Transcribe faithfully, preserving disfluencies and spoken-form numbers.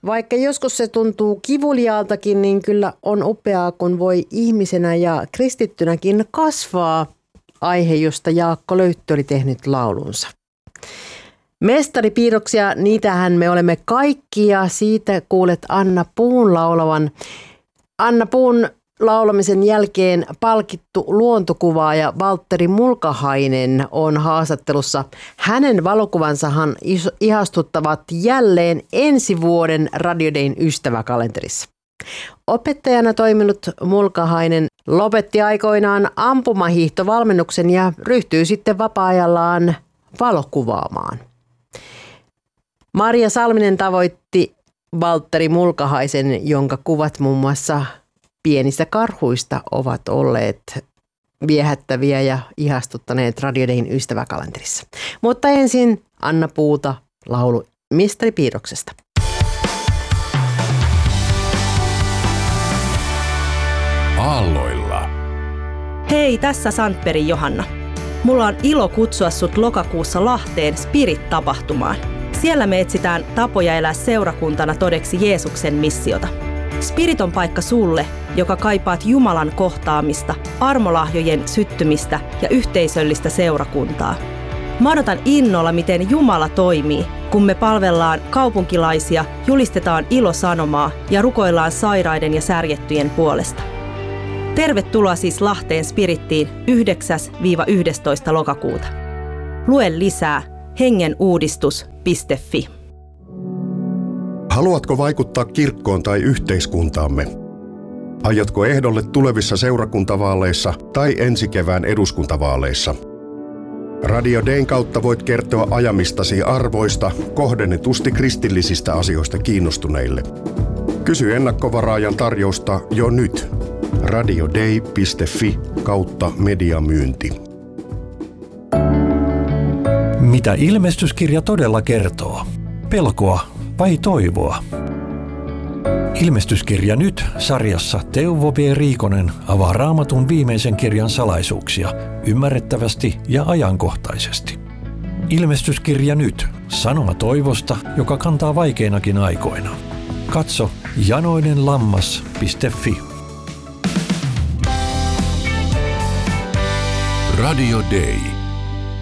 Vaikka joskus se tuntuu kivuliaaltakin, niin kyllä on upeaa, kun voi ihmisenä ja kristittynäkin kasvaa. Aihe, josta Jaakko Löyttö oli tehnyt laulunsa. Mestaripiirroksia, niitähän me olemme kaikki ja siitä kuulet Anna Puun laulavan. Anna Puun laulamisen jälkeen palkittu luontokuvaaja Valtteri Mulkahainen on haastattelussa. Hänen valokuvansahan ihastuttavat jälleen ensi vuoden Radio Dayn ystäväkalenterissa. Opettajana toiminut Mulkahainen lopetti aikoinaan ampumahiihtovalmennuksen ja ryhtyi sitten vapaa-ajallaan valokuvaamaan. Maria Salminen tavoitti Valtteri Mulkahaisen, jonka kuvat muun muassa pienistä karhuista ovat olleet viehättäviä ja ihastuttaneet Radio Dayn ystäväkalenterissa. Mutta ensin Anna Puuta laulu Mestaripiirroksesta. Aalloilla. Hei, tässä Sandbergin Johanna. Mulla on ilo kutsua sut lokakuussa Lahteen Spirit-tapahtumaan. Siellä me etsitään tapoja elää seurakuntana todeksi Jeesuksen missiota. Spirit on paikka sulle, joka kaipaat Jumalan kohtaamista, armolahjojen syttymistä ja yhteisöllistä seurakuntaa. Mä odotan innolla, miten Jumala toimii, kun me palvellaan kaupunkilaisia, julistetaan ilosanomaa ja rukoillaan sairaiden ja särjettyjen puolesta. Tervetuloa siis Lahteen Spirittiin yhdeksäs yhdestoista lokakuuta. Lue lisää hengenuudistus piste fi. Haluatko vaikuttaa kirkkoon tai yhteiskuntaamme? Aiotko ehdolle tulevissa seurakuntavaaleissa tai ensi kevään eduskuntavaaleissa? Radio Dayn kautta voit kertoa ajamistasi arvoista kohdennetusti kristillisistä asioista kiinnostuneille. Kysy ennakkovaraajan tarjousta jo nyt. radioday piste fi kautta mediamyynti. Mitä ilmestyskirja todella kertoo? Pelkoa vai toivoa? Ilmestyskirja nyt -sarjassa Teuvo B. Riikonen avaa Raamatun viimeisen kirjan salaisuuksia ymmärrettävästi ja ajankohtaisesti. Ilmestyskirja nyt -sanoma toivosta, joka kantaa vaikeinakin aikoina. Katso janoinenlammas piste fi. Radio Day.